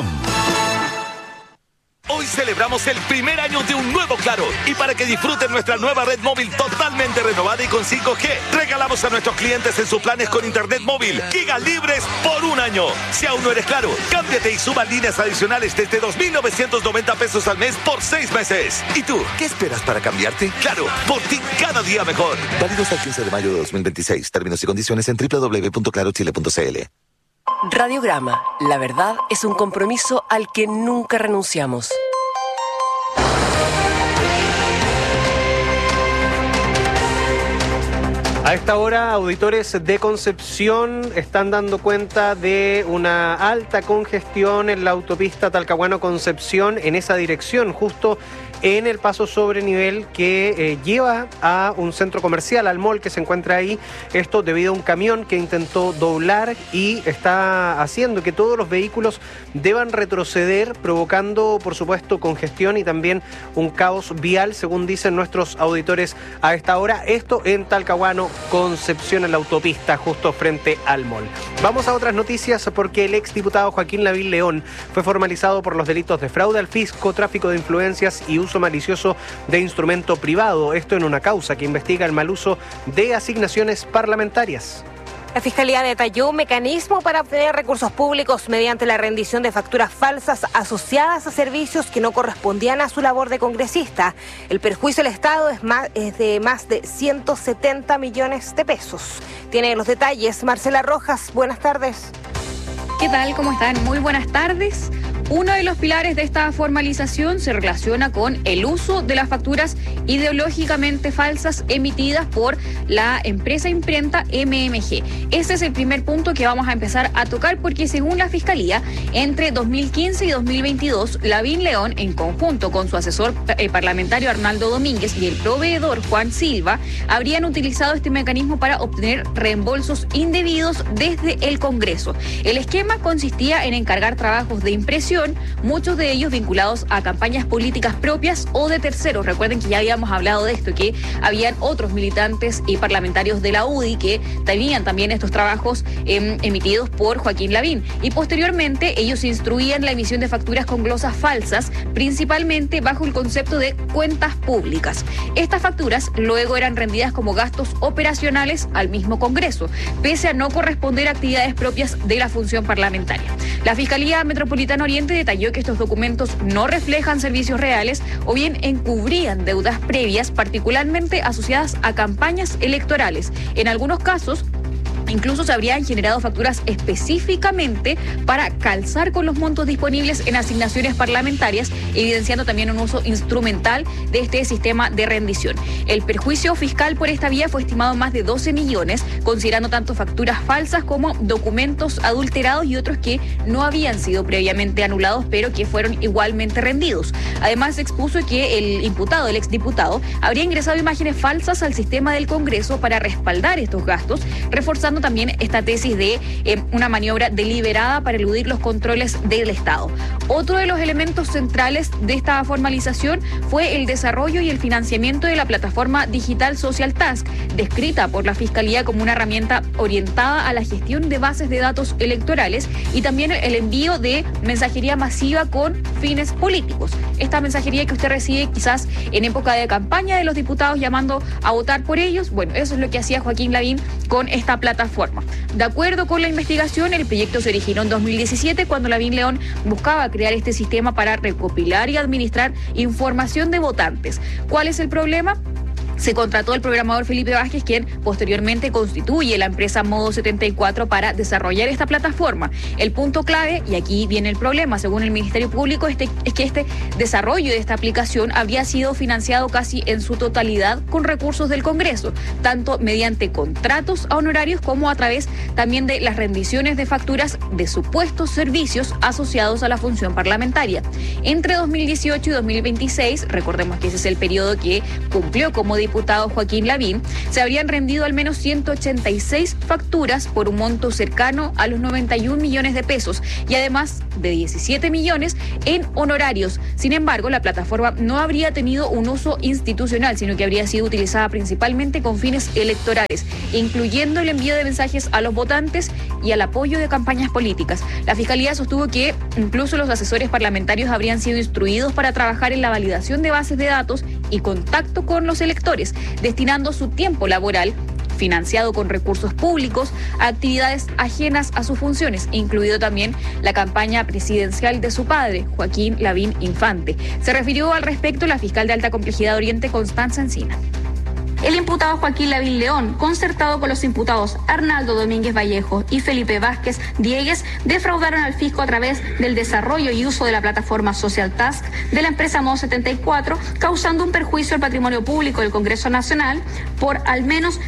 Hoy celebramos el primer año de un nuevo Claro y para que disfruten nuestra nueva red móvil totalmente renovada y con 5G, regalamos a nuestros clientes en sus planes con internet móvil gigas libres por un año. Si aún no eres Claro, cámbiate y suma líneas adicionales desde 2.990 pesos al mes por 6 meses. ¿Y tú, qué esperas para cambiarte? Claro, por ti cada día mejor. Válido hasta el 15 de mayo de 2026. Términos y condiciones en www.clarochile.cl. Radiograma. La verdad es un compromiso al que nunca renunciamos. A esta hora, auditores de Concepción están dando cuenta de una alta congestión en la autopista Talcahuano-Concepción en esa dirección, justo en el paso sobre nivel que lleva a un centro comercial, al mall que se encuentra ahí. Esto debido a un camión que intentó doblar y está haciendo que todos los vehículos deban retroceder, provocando, por supuesto, congestión y también un caos vial, según dicen nuestros auditores a esta hora. Esto en Talcahuano-Concepción, en la autopista, justo frente al mall. Vamos a otras noticias porque el exdiputado Joaquín Lavín León fue formalizado por los delitos de fraude al fisco, tráfico de influencias y uso malicioso de instrumento privado. Esto en una causa que investiga el mal uso de asignaciones parlamentarias. La Fiscalía detalló un mecanismo para obtener recursos públicos mediante la rendición de facturas falsas asociadas a servicios que no correspondían a su labor de congresista. El perjuicio al Estado es de más de 170 millones de pesos. Tiene los detalles Marcela Rojas. Buenas tardes. ¿Qué tal? ¿Cómo están? Muy buenas tardes. Uno de los pilares de esta formalización se relaciona con el uso de las facturas ideológicamente falsas emitidas por la empresa imprenta MMG. Este es el primer punto que vamos a empezar a tocar porque según la Fiscalía, entre 2015 y 2022, Lavín León, en conjunto con su asesor parlamentario Arnaldo Domínguez y el proveedor Juan Silva, habrían utilizado este mecanismo para obtener reembolsos indebidos desde el Congreso. El esquema consistía en encargar trabajos de impresión, muchos de ellos vinculados a campañas políticas propias o de terceros. Recuerden que ya habíamos hablado de esto, que habían otros militantes y parlamentarios de la UDI que tenían también estos trabajos emitidos por Joaquín Lavín. Y posteriormente ellos instruían la emisión de facturas con glosas falsas, principalmente bajo el concepto de cuentas públicas. Estas facturas luego eran rendidas como gastos operacionales al mismo Congreso, pese a no corresponder a actividades propias de la función parlamentaria. La Fiscalía Metropolitana Oriente detalló que estos documentos no reflejan servicios reales o bien encubrían deudas previas, particularmente asociadas a campañas electorales. En algunos casos, incluso se habrían generado facturas específicamente para calzar con los montos disponibles en asignaciones parlamentarias, evidenciando también un uso instrumental de este sistema de rendición. El perjuicio fiscal por esta vía fue estimado en más de 12 millones, considerando tanto facturas falsas como documentos adulterados y otros que no habían sido previamente anulados, pero que fueron igualmente rendidos. Además, se expuso que el imputado, el exdiputado, habría ingresado imágenes falsas al sistema del Congreso para respaldar estos gastos, reforzando también esta tesis de una maniobra deliberada para eludir los controles del Estado. Otro de los elementos centrales de esta formalización fue el desarrollo y el financiamiento de la plataforma digital Social Task, descrita por la Fiscalía como una herramienta orientada a la gestión de bases de datos electorales y también el envío de mensajería masiva con fines políticos. Esta mensajería que usted recibe quizás en época de campaña de los diputados llamando a votar por ellos, bueno, eso es lo que hacía Joaquín Lavín con esta plataforma. De acuerdo con la investigación, el proyecto se originó en 2017 cuando Lavín León buscaba crear este sistema para recopilar y administrar información de votantes. ¿Cuál es el problema? Se contrató al programador Felipe Vázquez, quien posteriormente constituye la empresa Modo 74 para desarrollar esta plataforma. El punto clave, y aquí viene el problema, según el Ministerio Público, es que este desarrollo de esta aplicación habría sido financiado casi en su totalidad con recursos del Congreso, tanto mediante contratos a honorarios como a través también de las rendiciones de facturas de supuestos servicios asociados a la función parlamentaria. Entre 2018 y 2026, recordemos que ese es el periodo que cumplió como diputado Joaquín Lavín, se habrían rendido al menos 186 facturas por un monto cercano a los 91 millones de pesos y además de 17 millones en honorarios. Sin embargo, la plataforma no habría tenido un uso institucional, sino que habría sido utilizada principalmente con fines electorales, incluyendo el envío de mensajes a los votantes y al apoyo de campañas políticas. La Fiscalía sostuvo que incluso los asesores parlamentarios habrían sido instruidos para trabajar en la validación de bases de datos y contacto con los electores, destinando su tiempo laboral financiado con recursos públicos a actividades ajenas a sus funciones, incluido también la campaña presidencial de su padre, Joaquín Lavín Infante. Se refirió al respecto la fiscal de alta complejidad Oriente, Constanza Encina. El imputado Joaquín Lavín León, concertado con los imputados Arnaldo Domínguez Vallejo y Felipe Vázquez Diegues, defraudaron al fisco a través del desarrollo y uso de la plataforma Social Task de la empresa Modo 74, causando un perjuicio al patrimonio público del Congreso Nacional por al menos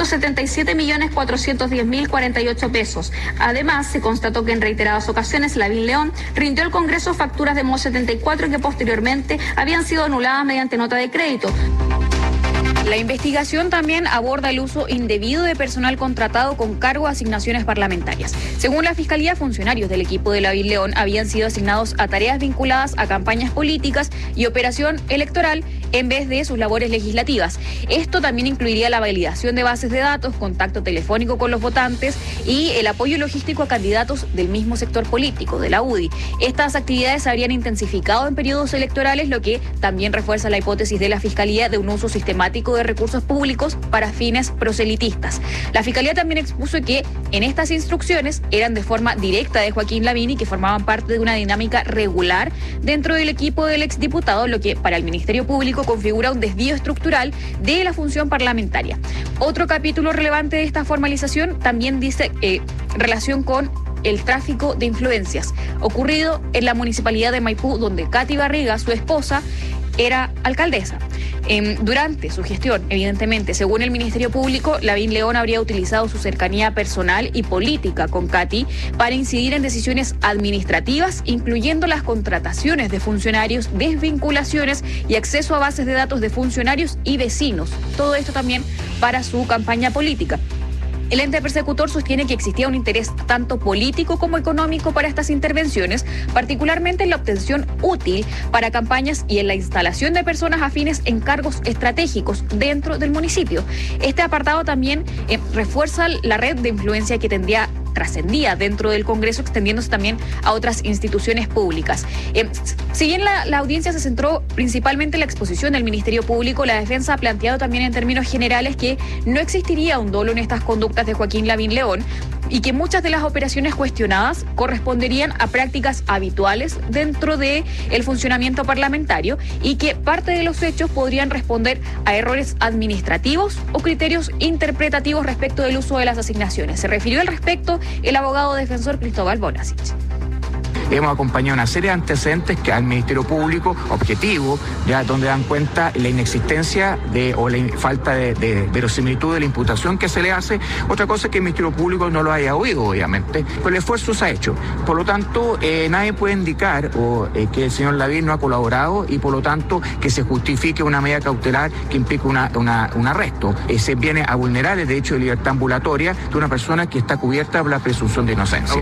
177.410.048 pesos. Además, se constató que en reiteradas ocasiones Lavín León rindió al Congreso facturas de Modo 74 que posteriormente habían sido anuladas mediante nota de crédito. La investigación también aborda el uso indebido de personal contratado con cargo a asignaciones parlamentarias. Según la Fiscalía, funcionarios del equipo de Lavín León habían sido asignados a tareas vinculadas a campañas políticas y operación electoral en vez de sus labores legislativas. Esto también incluiría la validación de bases de datos, contacto telefónico con los votantes y el apoyo logístico a candidatos del mismo sector político, de la UDI. Estas actividades se habrían intensificado en periodos electorales, lo que también refuerza la hipótesis de la Fiscalía de un uso sistemático de recursos públicos para fines proselitistas. La Fiscalía también expuso que en estas instrucciones eran de forma directa de Joaquín Lavín y que formaban parte de una dinámica regular dentro del equipo del exdiputado, lo que para el Ministerio Público configura un desvío estructural de la función parlamentaria. Otro capítulo relevante de esta formalización también dice relación con el tráfico de influencias ocurrido en la municipalidad de Maipú, donde Katy Barriga, su esposa, era alcaldesa. Durante su gestión, evidentemente, según el Ministerio Público, Lavín León habría utilizado su cercanía personal y política con Katy para incidir en decisiones administrativas, incluyendo las contrataciones de funcionarios, desvinculaciones y acceso a bases de datos de funcionarios y vecinos. Todo esto también para su campaña política. El ente persecutor sostiene que existía un interés tanto político como económico para estas intervenciones, particularmente en la obtención útil para campañas y en la instalación de personas afines en cargos estratégicos dentro del municipio. Este apartado también refuerza la red de influencia que trascendía dentro del Congreso, extendiéndose también a otras instituciones públicas. Si bien la audiencia se centró principalmente en la exposición del Ministerio Público, la defensa ha planteado también en términos generales que no existiría un dolo en estas conductas de Joaquín Lavín León y que muchas de las operaciones cuestionadas corresponderían a prácticas habituales dentro del funcionamiento parlamentario y que parte de los hechos podrían responder a errores administrativos o criterios interpretativos respecto del uso de las asignaciones. Se refirió al respecto el abogado defensor Cristóbal Bonasic. Hemos acompañado una serie de antecedentes que al Ministerio Público, objetivo, ya donde dan cuenta la inexistencia o la falta de verosimilitud de la imputación que se le hace. Otra cosa es que el Ministerio Público no lo haya oído, obviamente, pero el esfuerzo se ha hecho. Por lo tanto, nadie puede indicar que el señor Lavín no ha colaborado y por lo tanto que se justifique una medida cautelar que implique un arresto. Se viene a vulnerar el derecho de libertad ambulatoria de una persona que está cubierta por la presunción de inocencia.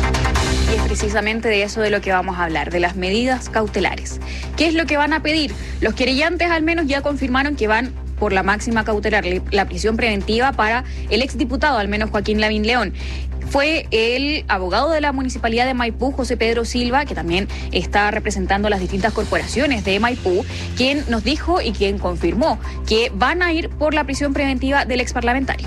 Y es precisamente de eso de lo que vamos a hablar, de las medidas cautelares. ¿Qué es lo que van a pedir? Los querellantes al menos ya confirmaron que van por la máxima cautelar, la prisión preventiva para el exdiputado, al menos Joaquín Lavín León. Fue el abogado de la Municipalidad de Maipú, José Pedro Silva, que también está representando las distintas corporaciones de Maipú, quien nos dijo y quien confirmó que van a ir por la prisión preventiva del exparlamentario.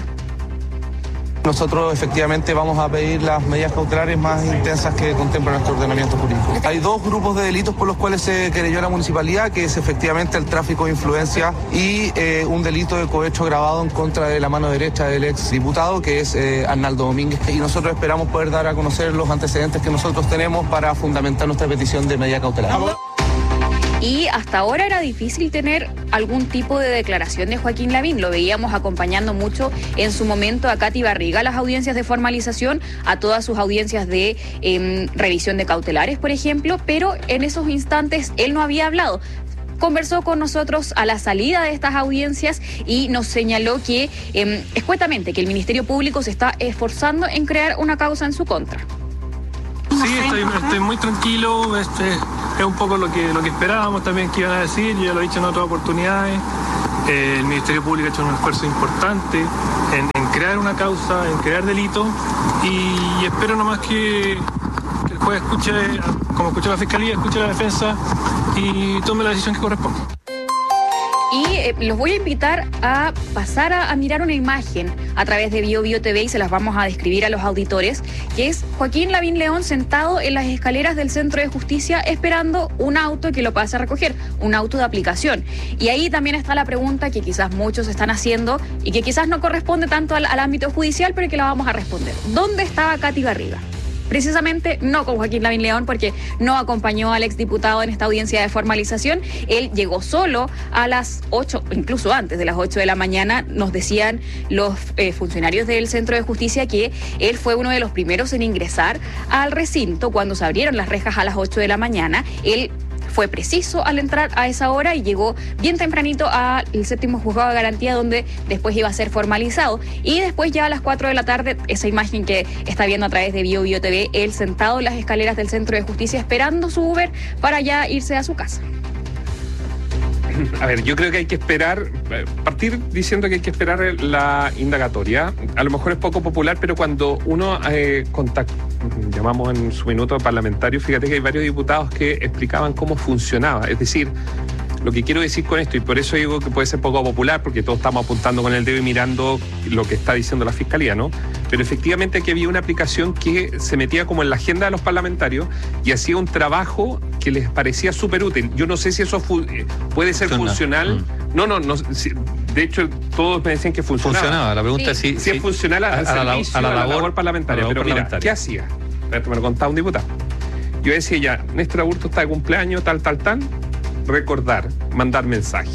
Nosotros efectivamente vamos a pedir las medidas cautelares más intensas que contempla nuestro ordenamiento jurídico. Hay dos grupos de delitos por los cuales se querelló la municipalidad, que es efectivamente el tráfico de influencia y un delito de cohecho agravado en contra de la mano derecha del ex diputado, que es Arnaldo Domínguez. Y nosotros esperamos poder dar a conocer los antecedentes que nosotros tenemos para fundamentar nuestra petición de medida cautelar. Y hasta ahora era difícil tener algún tipo de declaración de Joaquín Lavín. Lo veíamos acompañando mucho en su momento a Katy Barriga a las audiencias de formalización, a todas sus audiencias de revisión de cautelares, por ejemplo, pero en esos instantes él no había hablado. Conversó con nosotros a la salida de estas audiencias y nos señaló que escuetamente que el Ministerio Público se está esforzando en crear una causa en su contra. Sí, estoy muy tranquilo, es un poco lo que esperábamos también que iban a decir, yo ya lo he dicho en otras oportunidades. El Ministerio Público ha hecho un esfuerzo importante en crear una causa, en crear delitos y espero nomás que el juez escuche, como escuchó la Fiscalía, escuche la defensa y tome la decisión que corresponde. Y los voy a invitar a pasar a mirar una imagen a través de BioBio TV y se las vamos a describir a los auditores, que es Joaquín Lavín León sentado en las escaleras del Centro de Justicia esperando un auto que lo pase a recoger, un auto de aplicación. Y ahí también está la pregunta que quizás muchos están haciendo y que quizás no corresponde tanto al ámbito judicial, pero que la vamos a responder. ¿Dónde estaba Katy Barriga? Precisamente no con Joaquín Lavín León, porque no acompañó al exdiputado en esta audiencia de formalización. Él llegó solo a las 8, incluso antes de las 8 de la mañana. Nos decían los funcionarios del Centro de Justicia que él fue uno de los primeros en ingresar al recinto cuando se abrieron las rejas a las 8 de la mañana. Él fue preciso al entrar a esa hora y llegó bien tempranito al séptimo juzgado de garantía, donde después iba a ser formalizado. Y después ya a las 4 de la tarde, esa imagen que está viendo a través de BioBio TV, él sentado en las escaleras del Centro de Justicia esperando su Uber para ya irse a su casa. A ver, yo creo que hay que esperar, partir diciendo que hay que esperar la indagatoria. A lo mejor es poco popular, pero cuando uno llamamos en su minuto parlamentario, fíjate que hay varios diputados que explicaban cómo funcionaba. Es decir, lo que quiero decir con esto, y por eso digo que puede ser poco popular, porque todos estamos apuntando con el dedo y mirando lo que está diciendo la Fiscalía, ¿no? Pero efectivamente aquí había una aplicación que se metía como en la agenda de los parlamentarios y hacía un trabajo que les parecía súper útil. Yo no sé si eso puede ser funcional. No, de hecho, todos me decían que funcionaba. La pregunta es si es funcional a la labor parlamentaria. Pero mira, ¿qué hacía? Me lo contaba un diputado. Yo decía ya, Néstor Aburto está de cumpleaños, tal, recordar, mandar mensaje.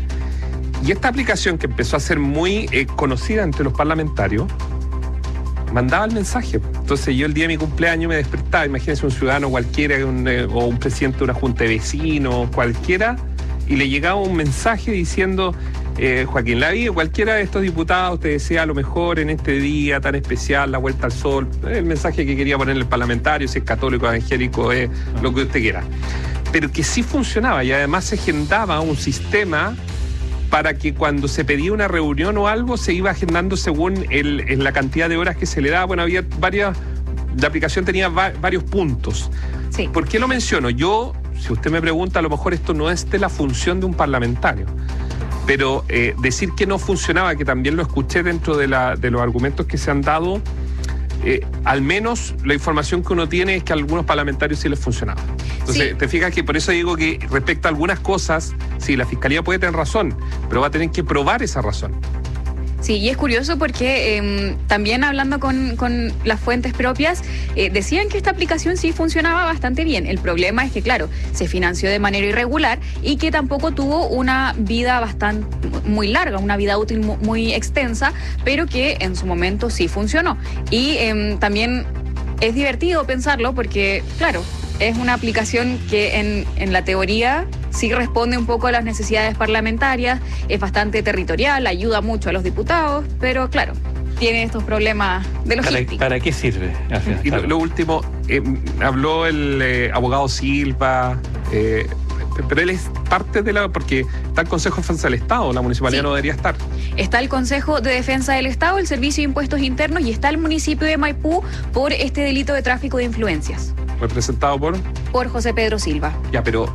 Y esta aplicación que empezó a ser muy conocida entre los parlamentarios, mandaba el mensaje. Entonces yo el día de mi cumpleaños me despertaba, imagínense un ciudadano cualquiera o un presidente de una junta de vecinos, cualquiera, y le llegaba un mensaje diciendo, Joaquín Lavín, cualquiera de estos diputados te desea lo mejor en este día tan especial, la vuelta al sol, el mensaje que quería poner el parlamentario, si es católico, evangélico, lo que usted quiera. Pero que sí funcionaba y además se agendaba un sistema para que cuando se pedía una reunión o algo se iba agendando según la cantidad de horas que se le daba. Bueno, había la aplicación tenía varios puntos. Sí. ¿Por qué lo menciono? Yo, si usted me pregunta, a lo mejor esto no es de la función de un parlamentario. Pero decir que no funcionaba, que también lo escuché dentro de los argumentos que se han dado, al menos la información que uno tiene es que a algunos parlamentarios sí les funcionaba. Entonces, sí. Te fijas que por eso digo que respecto a algunas cosas, sí, la Fiscalía puede tener razón, pero va a tener que probar esa razón. Sí, y es curioso porque también hablando con las fuentes propias, decían que esta aplicación sí funcionaba bastante bien. El problema es que, claro, se financió de manera irregular y que tampoco tuvo una vida muy larga, una vida útil muy extensa, pero que en su momento sí funcionó. Y también es divertido pensarlo porque, claro, es una aplicación que en la teoría sí responde un poco a las necesidades parlamentarias, es bastante territorial, ayuda mucho a los diputados, pero claro, tiene estos problemas de logística. ¿Para qué sirve? Y lo último, habló el abogado Silva, pero él es parte porque está el Consejo de Defensa del Estado, la municipalidad no debería estar. Está el Consejo de Defensa del Estado, el Servicio de Impuestos Internos y está el municipio de Maipú por este delito de tráfico de influencias. ¿Representado por José Pedro Silva. Ya, pero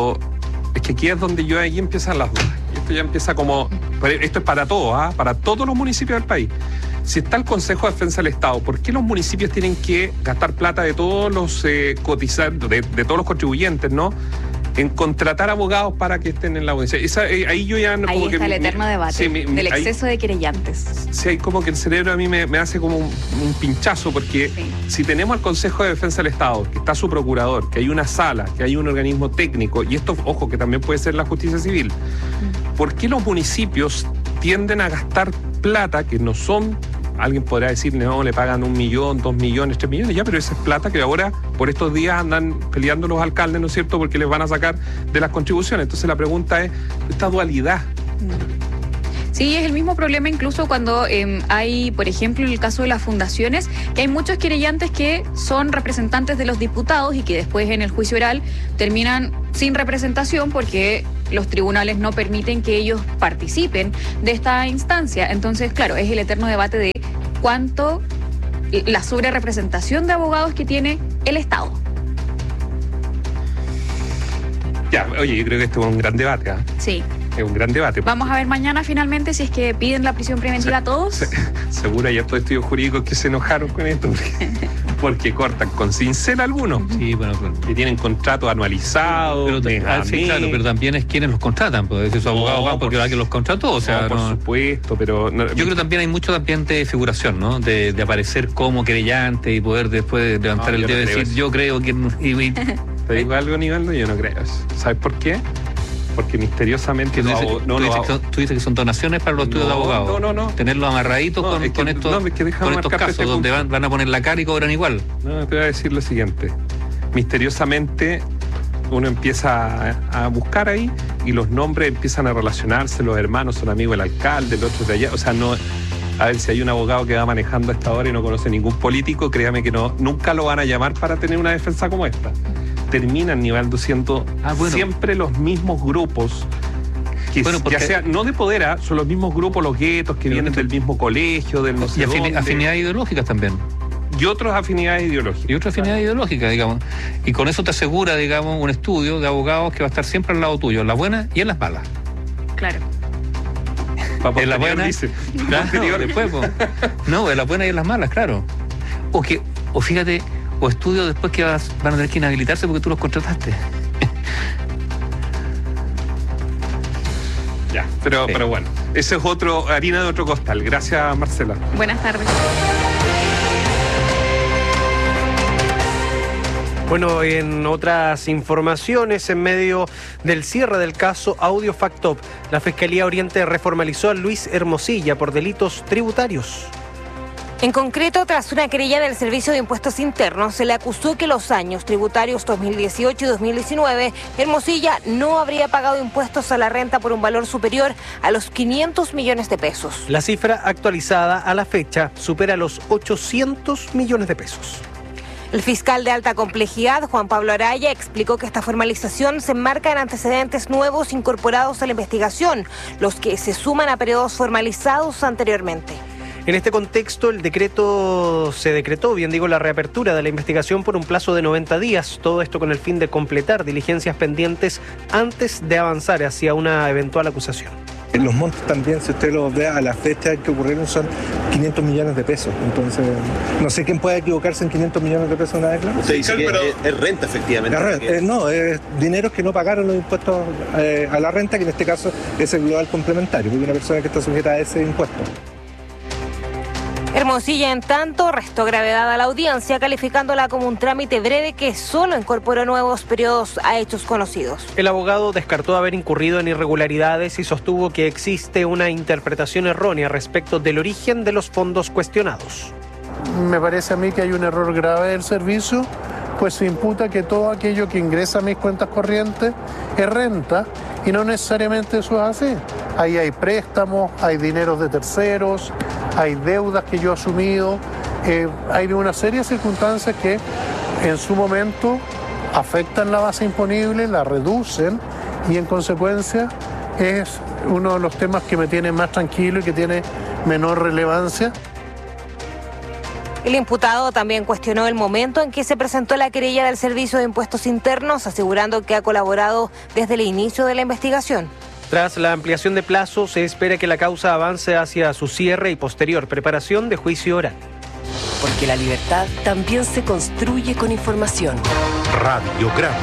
es que aquí es donde ahí empiezan las dudas. Y esto ya empieza como... Esto es para todos, para todos los municipios del país. Si está el Consejo de Defensa del Estado, ¿por qué los municipios tienen que gastar plata de todos los cotizantes, de todos los contribuyentes, ¿no?, en contratar abogados para que estén en la audiencia? Ahí yo ya no... Ahí está el eterno debate del exceso de querellantes. Sí, hay como que el cerebro a mí me hace como un pinchazo, porque si tenemos al Consejo de Defensa del Estado, que está su procurador, que hay una sala, que hay un organismo técnico, y esto, ojo, que también puede ser la justicia civil, ¿por qué los municipios tienden a gastar plata que no son... Alguien podrá decir, no, le pagan 1 millón, 2 millones, 3 millones, ya, pero esa es plata que ahora, por estos días, andan peleando los alcaldes, ¿no es cierto?, porque les van a sacar de las contribuciones. Entonces la pregunta es, esta dualidad. Sí, es el mismo problema incluso cuando hay, por ejemplo, en el caso de las fundaciones, que hay muchos querellantes que son representantes de los diputados y que después en el juicio oral terminan sin representación porque los tribunales no permiten que ellos participen de esta instancia. Entonces, claro, es el eterno debate de cuánto la sobrerepresentación de abogados que tiene el Estado. Ya, oye, yo creo que esto es un gran debate, ¿eh? Sí. Es un gran debate. Vamos a ver mañana finalmente si es que piden la prisión preventiva a todos. Seguro hay estos estudios jurídicos que se enojaron con esto porque cortan con cincel algunos. Sí, bueno. Que tienen contratos anualizados. Sí, claro, pero también es quienes los contratan, pues esos abogados van porque alguien los contrató, o sea, por supuesto, pero yo creo que también hay mucho también de figuración, ¿no? De aparecer como querellante y poder después levantar el dedo y decir, yo creo que... Te digo algo, Nivaldo, yo no creo eso. ¿Sabes por qué? Porque misteriosamente... Tú dices que son donaciones para los estudios de abogados. No. Tenerlos amarraditos con estos casos donde van a poner la cara y cobran igual. No, te voy a decir lo siguiente. Misteriosamente uno empieza a buscar ahí y los nombres empiezan a relacionarse, los hermanos son amigos del alcalde, el otro es de allá. O sea, no... A ver, si hay un abogado que va manejando a esta hora y no conoce ningún político, créame que nunca lo van a llamar para tener una defensa como esta. Terminan, Nivaldo, siendo siempre los mismos grupos Bueno, ya sea no de poder, son los mismos grupos, los guetos que vienen del mismo colegio, del no sé y dónde. afinidades ideológicas también. Y otras afinidades ideológicas. Digamos. Y con eso te asegura, digamos, un estudio de abogados que va a estar siempre al lado tuyo, en las buenas y en las malas. Claro. En las buenas, claro, después, no, en las buenas y en las malas, claro. O fíjate, o estudios después que van a tener que inhabilitarse porque tú los contrataste. Ya, pero bueno, ese es harina de otro costal. Gracias, Marcela. Buenas tardes. Bueno, en otras informaciones, en medio del cierre del caso Audio Factop, la Fiscalía Oriente reformalizó a Luis Hermosilla por delitos tributarios. En concreto, tras una querella del Servicio de Impuestos Internos, se le acusó que los años tributarios 2018 y 2019, Hermosilla no habría pagado impuestos a la renta por un valor superior a los 500 millones de pesos. La cifra actualizada a la fecha supera los 800 millones de pesos. El fiscal de alta complejidad, Juan Pablo Araya, explicó que esta formalización se enmarca en antecedentes nuevos incorporados a la investigación, los que se suman a periodos formalizados anteriormente. En este contexto, se decretó la reapertura de la investigación por un plazo de 90 días, todo esto con el fin de completar diligencias pendientes antes de avanzar hacia una eventual acusación. Los montos también, si usted los ve a la fecha que ocurrieron, son 500 millones de pesos. Entonces, no sé quién puede equivocarse en 500 millones de pesos una vez. Usted dice que es renta, efectivamente. No, es dineros que no pagaron los impuestos a la renta, que en este caso es el global complementario, porque una persona que está sujeta a ese impuesto. Hermosilla, en tanto, restó gravedad a la audiencia, calificándola como un trámite breve que solo incorporó nuevos periodos a hechos conocidos. El abogado descartó haber incurrido en irregularidades y sostuvo que existe una interpretación errónea respecto del origen de los fondos cuestionados. Me parece a mí que hay un error grave del servicio, pues se imputa que todo aquello que ingresa a mis cuentas corrientes es renta y no necesariamente eso es así. Ahí hay préstamos, hay dineros de terceros, hay deudas que yo he asumido, hay una serie de circunstancias que en su momento afectan la base imponible, la reducen y en consecuencia es uno de los temas que me tiene más tranquilo y que tiene menor relevancia. El imputado también cuestionó el momento en que se presentó la querella del Servicio de Impuestos Internos, asegurando que ha colaborado desde el inicio de la investigación. Tras la ampliación de plazo, se espera que la causa avance hacia su cierre y posterior preparación de juicio oral. Porque la libertad también se construye con información. Radiograma.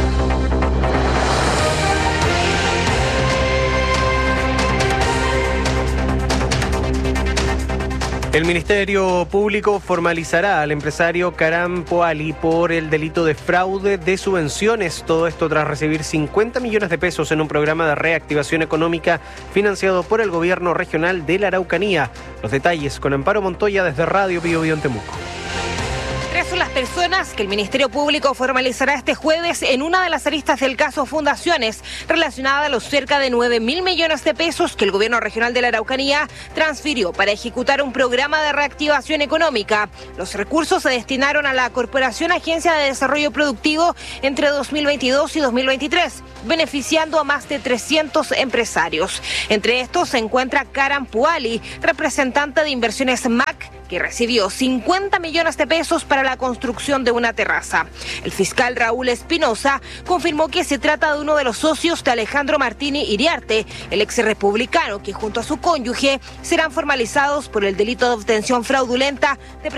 El Ministerio Público formalizará al empresario Karam Poali por el delito de fraude de subvenciones. Todo esto tras recibir 50 millones de pesos en un programa de reactivación económica financiado por el gobierno regional de la Araucanía. Los detalles con Amparo Montoya desde Radio Bío Bío en Temuco. Tres son las personas que el Ministerio Público formalizará este jueves en una de las aristas del caso Fundaciones, relacionada a los cerca de 9.000 millones de pesos que el gobierno regional de la Araucanía transfirió para ejecutar un programa de reactivación económica. Los recursos se destinaron a la Corporación Agencia de Desarrollo Productivo entre 2022 y 2023, beneficiando a más de 300 empresarios. Entre estos se encuentra Karam Poali, representante de Inversiones MAC, que recibió 50 millones de pesos para la construcción de una terraza. El fiscal Raúl Espinosa confirmó que se trata de uno de los socios de Alejandro Martini Iriarte, el ex republicano, que junto a su cónyuge serán formalizados por el delito de obtención fraudulenta de